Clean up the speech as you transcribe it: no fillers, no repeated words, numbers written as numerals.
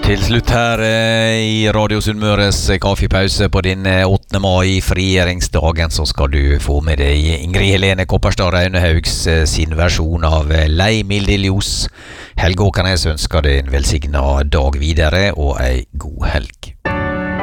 Til slutt her i Radio Sunnmøres kaffepause på din 8. mai frigjøringsdagen så skal du få med deg Ingrid Helene Kopperstad Raunehaugs sin versjon av Lei milde ljos. Helge Åkernes ønsker deg en velsignet dag videre og ei god helg.